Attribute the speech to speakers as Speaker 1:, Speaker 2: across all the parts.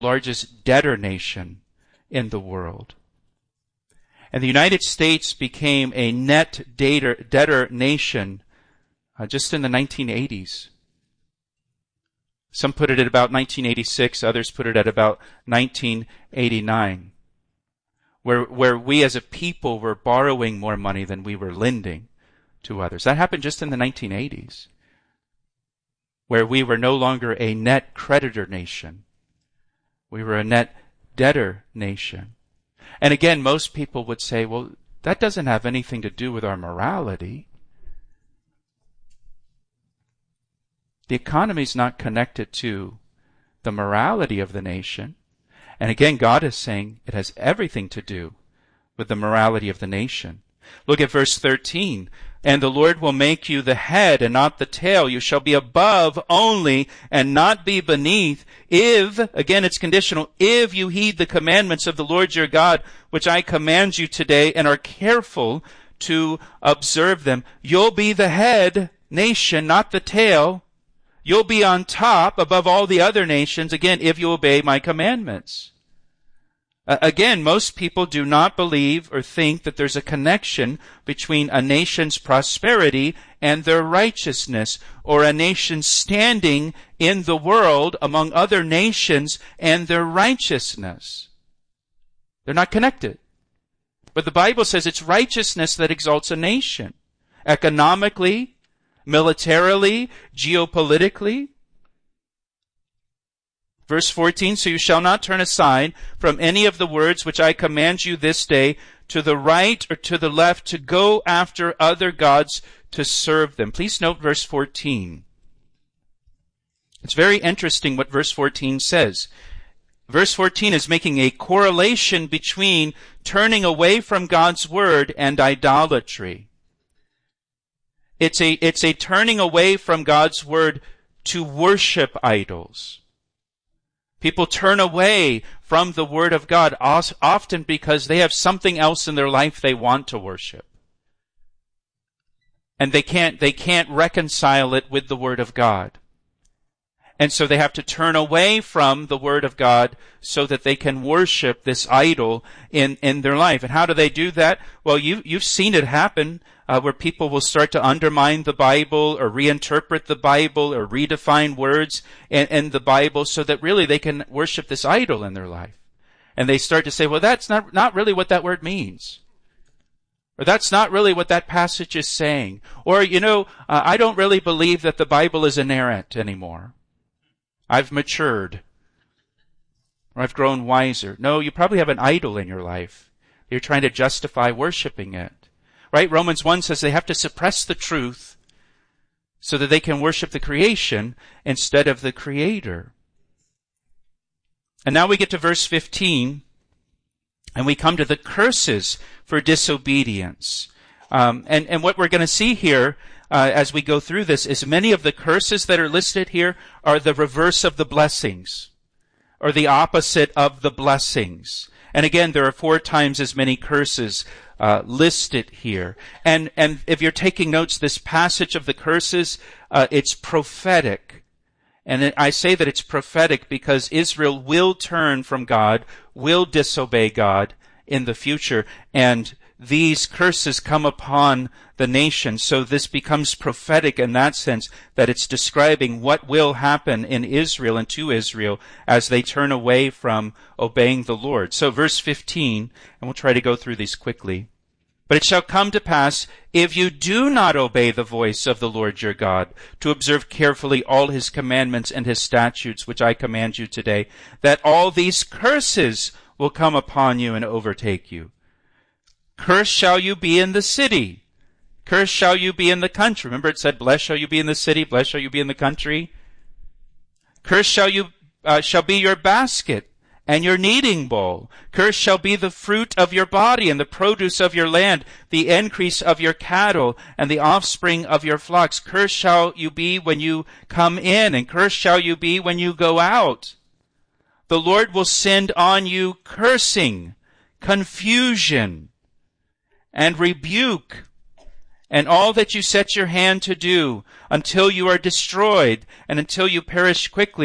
Speaker 1: largest debtor nation in the world. And the United States became a net debtor nation just in the 1980s. Some put it at about 1986, others put it at about 1989, where we as a people were borrowing more money than we were lending to others. That happened just in the 1980s, where we were no longer a net creditor nation. We were a net debtor nation. And again, most people would say, well, that doesn't have anything to do with our morality. The economy is not connected to the morality of the nation. And again, God is saying it has everything to do with the morality of the nation. Look at verse 13. And the Lord will make you the head and not the tail. You shall be above only and not be beneath. If, again it's conditional, if you heed the commandments of the Lord your God, which I command you today, and are careful to observe them, you'll be the head nation, not the tail. You'll be on top above all the other nations, again, if you obey my commandments. Again, most people do not believe or think that there's a connection between a nation's prosperity and their righteousness, or a nation standing in the world among other nations and their righteousness. They're not connected. But the Bible says it's righteousness that exalts a nation. Economically, militarily, geopolitically. Verse 14, so you shall not turn aside from any of the words which I command you this day to the right or to the left to go after other gods to serve them. Please note verse 14. It's very interesting what verse 14 says. Verse 14 is making a correlation between turning away from God's word and idolatry. It's a turning away from God's word to worship idols. People turn away from the Word of God often because they have something else in their life they want to worship. And they can't reconcile it with the Word of God. And so they have to turn away from the Word of God so that they can worship this idol in their life. And how do they do that? Well, you've seen it happen where people will start to undermine the Bible or reinterpret the Bible or redefine words in the Bible so that really they can worship this idol in their life. And they start to say, well, that's not really what that word means. Or that's not really what that passage is saying. Or, I don't really believe that the Bible is inerrant anymore. I've matured. Or I've grown wiser. No, you probably have an idol in your life. You're trying to justify worshiping it. Right? Romans 1 says they have to suppress the truth so that they can worship the creation instead of the Creator. And now we get to verse 15, and we come to the curses for disobedience. And what we're going to see here as we go through this is many of the curses that are listed here are the reverse of the blessings, or the opposite of the blessings. And again, there are 4 times as many curses listed here. And if you're taking notes, this passage of the curses, it's prophetic. And I say that it's prophetic because Israel will turn from God, will disobey God in the future, and these curses come upon the nation. So this becomes prophetic in that sense, that it's describing what will happen in Israel and to Israel as they turn away from obeying the Lord. So verse 15, and we'll try to go through these quickly. But it shall come to pass, if you do not obey the voice of the Lord your God, to observe carefully all his commandments and his statutes, which I command you today, that all these curses will come upon you and overtake you. Cursed shall you be in the city. Cursed shall you be in the country. Remember it said, blessed shall you be in the city, blessed shall you be in the country. Cursed shall be your basket and your kneading bowl. Cursed shall be the fruit of your body and the produce of your land, the increase of your cattle and the offspring of your flocks. Cursed shall you be when you come in, and cursed shall you be when you go out. The Lord will send on you cursing, confusion, and rebuke, and all that you set your hand to do, until you are destroyed, and until you perish quickly.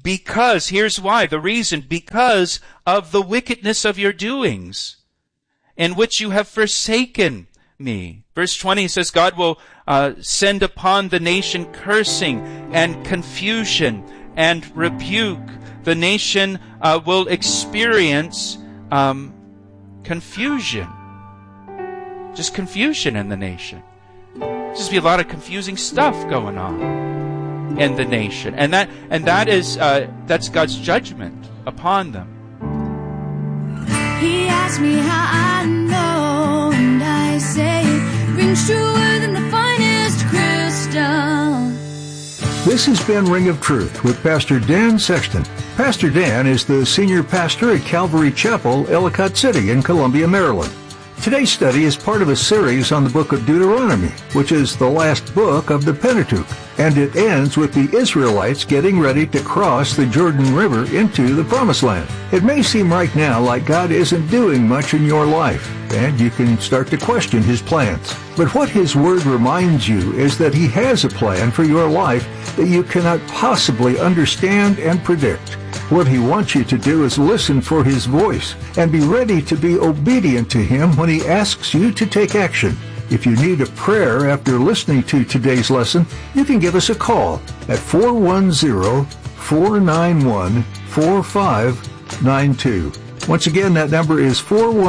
Speaker 1: Because, here's why, the reason, because of the wickedness of your doings, in which you have forsaken me. Verse 20 says, God will send upon the nation cursing and confusion and rebuke. The nation will experience confusion. Just confusion in the nation. Just be a lot of confusing stuff going on in the nation, and that is that's God's judgment upon them.
Speaker 2: He asked me how I know, and I say it rings truer than the finest crystal.
Speaker 3: This has been Ring of Truth with Pastor Dan Sexton. Pastor Dan is the senior pastor at Calvary Chapel, Ellicott City in Columbia, Maryland. Today's study is part of a series on the book of Deuteronomy, which is the last book of the Pentateuch, and it ends with the Israelites getting ready to cross the Jordan River into the Promised Land. It may seem right now like God isn't doing much in your life, and you can start to question His plans. But what His Word reminds you is that He has a plan for your life that you cannot possibly understand and predict. What He wants you to do is listen for His voice and be ready to be obedient to Him when He asks you to take action. If you need a prayer after listening to today's lesson, you can give us a call at 410-491-4592. Once again, that number is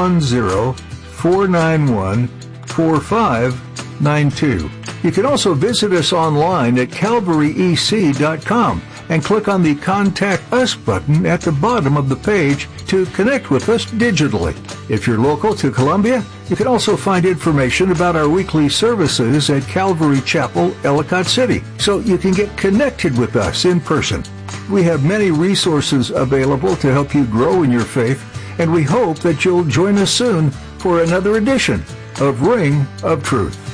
Speaker 3: 410-491-4592. You can also visit us online at calvaryec.com and click on the Contact Us button at the bottom of the page to connect with us digitally. If you're local to Columbia, you can also find information about our weekly services at Calvary Chapel, Ellicott City, so you can get connected with us in person. We have many resources available to help you grow in your faith, and we hope that you'll join us soon for another edition of Ring of Truth.